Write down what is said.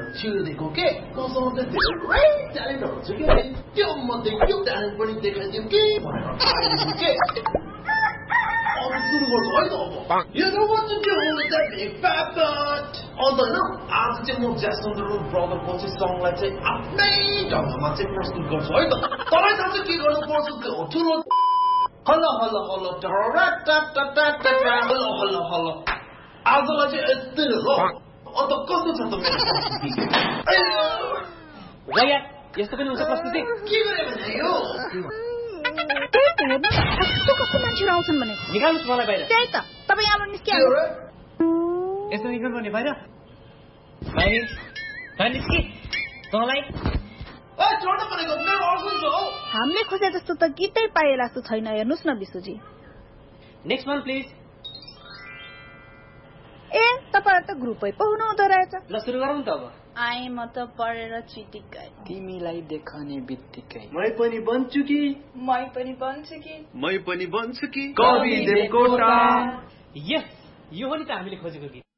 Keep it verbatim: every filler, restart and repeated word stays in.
छिर्दिएको के मसँग चाहिँ धेरै ट्यालेन्टहरू छ के त्यो मध्ये यो ट्यालेन्ट पनि देखाइदिउँ के भनेर आइदिनु के अब सुरु गर्छु है त अब You know what to do with that big fat butt अन्त होइन आज चाहिँ म ज्याक्सन रुल ब्रदरको चाहिँ सङलाई चाहिँ आफ्नै ढङ्गमा चाहिँ प्रस्तुत गर्छु है त तपाईँ थाहा छ के गर्नु पर्छ त्यो ठुलो हल्ला हल्ला हल्ला हल्ला हल्ला हल्ला आजलाई चाहिँ यस्तै हो अन्त कस्तो छ त मेरो भैया यस्तो पनि हुन्छ प्रस्तुति के गरे भने यो त्यही त हेर्नु कस्तो कस्तो मान्छेहरू आउँछन् भने निकाल्नुहोस् मलाई बाहिर त्यही त तपाईँ यहाँबाट निस्किहाल्नु यस्तो निकाल्नु पर्ने बाहिर बाहिर बाहिर निस्कि तँलाई हामीले खोजे जस्तो त गीतै पाए जस्तो छैन हेर्नुहोस् न विशुजी नेक्स्ट वान प्लिज ए तपाईहरु त ग्रुपै पो हुनु हुँदो रहेछ ल सुरु गरौँ त अब आइ म त पढेर चिटिक्कै तिमीलाई देख्ने बित्तिकै मै पनि बन्छु कि मै पनि बन्छु कि मै पनि बन्छु कि कवि देवकोटा यस यो हो नि त हामीले खोजेको गीत